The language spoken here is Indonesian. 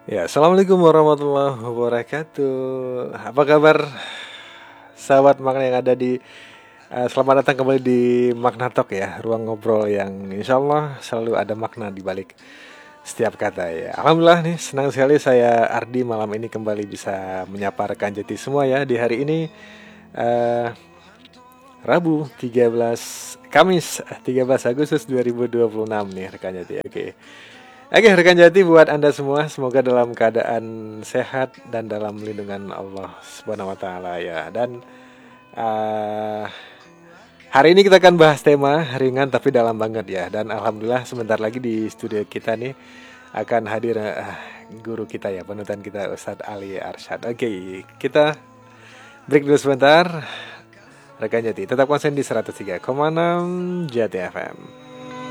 Ya, assalamualaikum warahmatullahi wabarakatuh. Apa kabar, sahabat makna yang ada di selamat datang kembali di Makna Talk ya, ruang ngobrol yang insya Allah selalu ada makna di balik setiap kata ya. Alhamdulillah nih, senang sekali saya Ardi malam ini kembali bisa menyapa rekan jati semua ya di hari ini eh, Rabu 13 Kamis 13 Agustus 2026 nih rekan jati. Oke, rekan jati buat Anda semua, semoga dalam keadaan sehat dan dalam lindungan Allah Subhanahu wa taala ya. Dan uh, hari ini kita akan bahas tema ringan tapi dalam banget ya. Dan alhamdulillah sebentar lagi di studio kita nih akan hadir guru kita ya, panutan kita Ustadz Ali Arsyad. Oke, kita break dulu sebentar. Rekan jati, tetap konsen di 103,6 Jati FM.